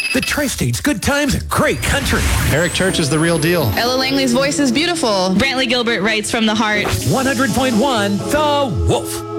The Tri-State's good times and great country. Eric Church is the real deal. Ella Langley's voice is beautiful. Brantley Gilbert writes from the heart. 100.1 The Wolf.